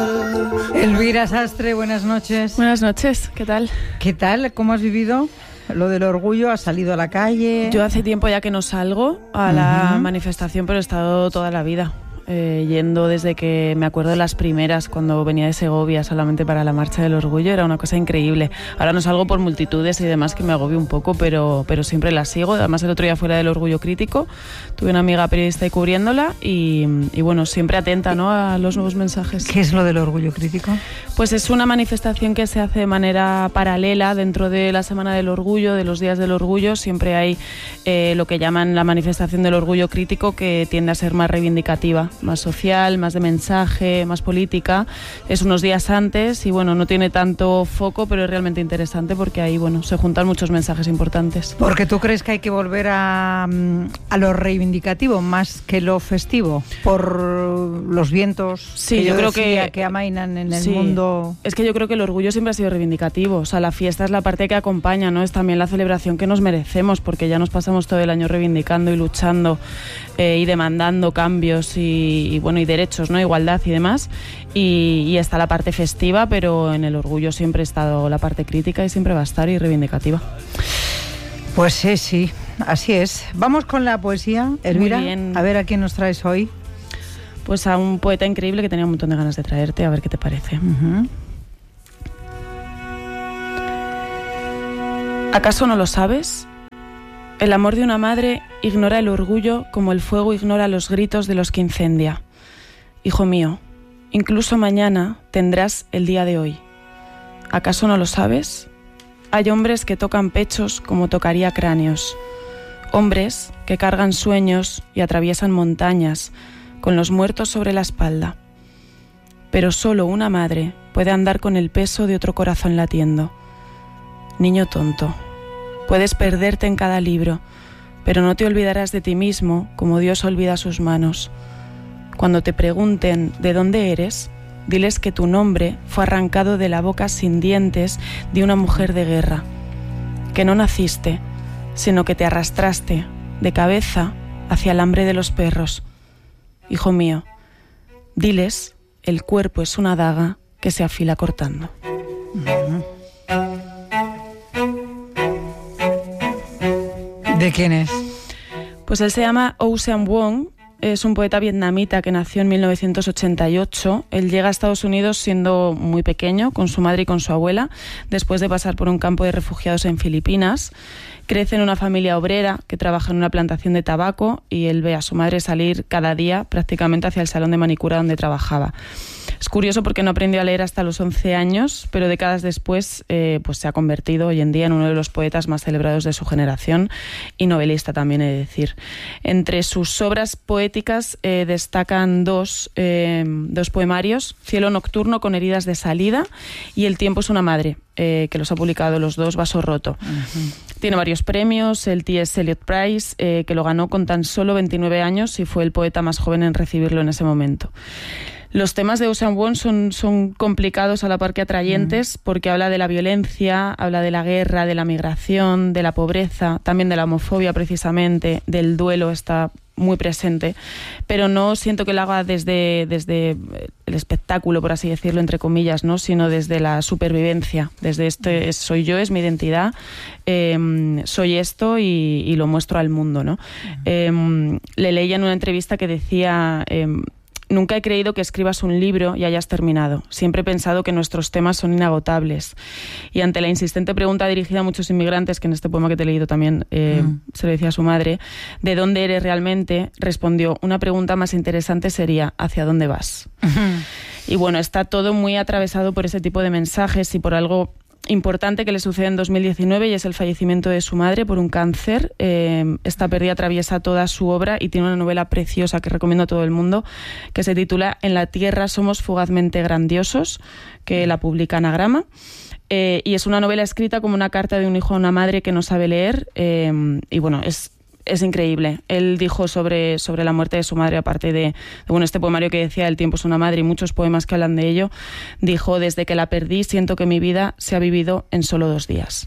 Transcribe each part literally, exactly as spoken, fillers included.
Elvira Sastre, buenas noches. Buenas noches, ¿qué tal? ¿Qué tal? ¿Cómo has vivido lo del orgullo? ¿Has salido a la calle? Yo hace tiempo ya que no salgo a la uh-huh. manifestación, pero he estado toda la vida. Eh, yendo desde que me acuerdo de las primeras, cuando venía de Segovia solamente para la Marcha del Orgullo, era una cosa increíble. Ahora no salgo por multitudes y demás, que me agobio un poco, pero, pero siempre la sigo. Además, el otro día fuera del Orgullo Crítico, tuve una amiga periodista y cubriéndola y, y bueno, siempre atenta, ¿no?, a los nuevos mensajes. ¿Qué es lo del Orgullo Crítico? Pues es una manifestación que se hace de manera paralela dentro de la Semana del Orgullo, de los Días del Orgullo. Siempre hay eh, lo que llaman la manifestación del Orgullo Crítico, que tiende a ser más reivindicativa, más social, más de mensaje, más política. Es unos días antes y bueno, no tiene tanto foco, pero es realmente interesante porque ahí, bueno, se juntan muchos mensajes importantes. Porque tú crees que hay que volver a, a lo reivindicativo más que lo festivo, por los vientos sí, que yo, yo creo decía, que, que amainan en el sí, mundo. Es que yo creo que el orgullo siempre ha sido reivindicativo. O sea, la fiesta es la parte que acompaña, ¿no? Es también la celebración que nos merecemos, porque ya nos pasamos todo el año reivindicando y luchando eh, y demandando cambios y, y bueno, y derechos, ¿no? Igualdad y demás. Y, y está la parte festiva, pero en el orgullo siempre ha estado la parte crítica y siempre va a estar y reivindicativa. Pues sí, sí, así es. Vamos con la poesía, Elvira. Muy bien. A ver a quién nos traes hoy. Pues a un poeta increíble que tenía un montón de ganas de traerte, a ver qué te parece. Uh-huh. ¿Acaso no lo sabes? El amor de una madre ignora el orgullo como el fuego ignora los gritos de los que incendia. Hijo mío, incluso mañana tendrás el día de hoy. ¿Acaso no lo sabes? Hay hombres que tocan pechos como tocaría cráneos. Hombres que cargan sueños y atraviesan montañas con los muertos sobre la espalda. Pero solo una madre puede andar con el peso de otro corazón latiendo. Niño tonto, puedes perderte en cada libro, pero no te olvidarás de ti mismo como Dios olvida sus manos. Cuando te pregunten de dónde eres, diles que tu nombre fue arrancado de la boca sin dientes de una mujer de guerra, que no naciste, sino que te arrastraste de cabeza hacia el hambre de los perros. Hijo mío, diles, el cuerpo es una daga que se afila cortando. ¿De quién es? Pues él se llama Ocean Vuong, es un poeta vietnamita que nació en mil novecientos ochenta y ocho. Él llega a Estados Unidos siendo muy pequeño, con su madre y con su abuela, después de pasar por un campo de refugiados en Filipinas. Crece en una familia obrera que trabaja en una plantación de tabaco y él ve a su madre salir cada día prácticamente hacia el salón de manicura donde trabajaba. Es curioso porque no aprendió a leer hasta los once años, pero décadas después eh, pues se ha convertido hoy en día en uno de los poetas más celebrados de su generación y novelista también, he de decir. Entre sus obras poéticas eh, destacan dos, eh, dos poemarios, Cielo nocturno con heridas de salida y El tiempo es una madre, eh, que los ha publicado los dos, Vaso roto. Uh-huh. Tiene varios premios, el T S Eliot Prize, eh, que lo ganó con tan solo veintinueve años y fue el poeta más joven en recibirlo en ese momento. Los temas de Ocean Vuong son, son complicados a la par que atrayentes, mm. porque habla de la violencia, habla de la guerra, de la migración, de la pobreza, también de la homofobia precisamente, del duelo está muy presente, pero no siento que lo haga desde, desde el espectáculo, por así decirlo, entre comillas, ¿no?, sino desde la supervivencia, desde este es, soy yo, es mi identidad, eh, soy esto y, y lo muestro al mundo, ¿no? Mm. Eh, le leía en una entrevista que decía... Eh, Nunca he creído que escribas un libro y hayas terminado. Siempre he pensado que nuestros temas son inagotables. Y ante la insistente pregunta dirigida a muchos inmigrantes, que en este poema que te he leído también eh, mm. se lo decía a su madre, ¿de dónde eres realmente?, respondió, una pregunta más interesante sería, ¿hacia dónde vas? Uh-huh. Y bueno, está todo muy atravesado por ese tipo de mensajes y por algo importante que le sucede en dos mil diecinueve y es el fallecimiento de su madre por un cáncer. Eh, esta pérdida atraviesa toda su obra y tiene una novela preciosa que recomiendo a todo el mundo que se titula En la tierra somos fugazmente grandiosos, que la publica Anagrama. Eh, y es una novela escrita como una carta de un hijo a una madre que no sabe leer eh, y bueno, es Es increíble. Él dijo sobre, sobre la muerte de su madre, aparte de, de bueno, este poemario que decía El tiempo es una madre y muchos poemas que hablan de ello, dijo, desde que la perdí siento que mi vida se ha vivido en solo dos días.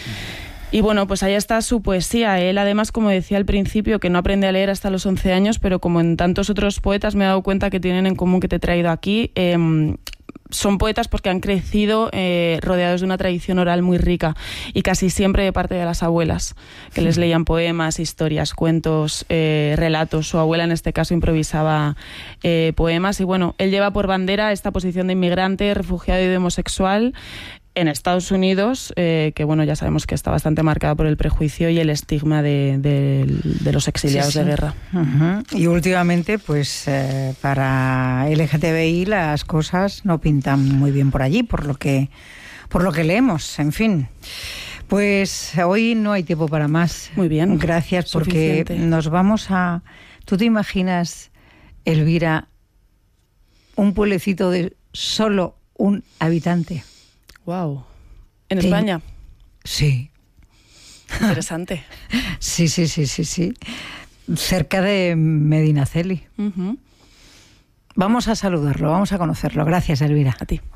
Y bueno, pues ahí está su poesía. Él además, como decía al principio, que no aprende a leer hasta los once años, pero como en tantos otros poetas me he dado cuenta que tienen en común que te he traído aquí, eh, son poetas porque han crecido eh, rodeados de una tradición oral muy rica y casi siempre de parte de las abuelas, que les leían poemas, historias, cuentos, eh, relatos. Su abuela en este caso improvisaba eh, poemas y bueno, él lleva por bandera esta posición de inmigrante, refugiado y de homosexual en Estados Unidos, eh, que bueno, ya sabemos que está bastante marcada por el prejuicio y el estigma de, de, de los exiliados sí, sí. de guerra. Uh-huh. Y últimamente, pues eh, para L G T B I las cosas no pintan muy bien por allí, por lo que, por lo que leemos, en fin. Pues hoy no hay tiempo para más. Muy bien. Gracias, porque suficiente. Nos vamos a... ¿Tú te imaginas, Elvira, un pueblecito de solo un habitante? Wow. ¿En España? Sí. Interesante. sí, sí, sí, sí, sí. Cerca de Medinaceli. Uh-huh. Vamos a saludarlo, vamos a conocerlo. Gracias, Elvira. A ti.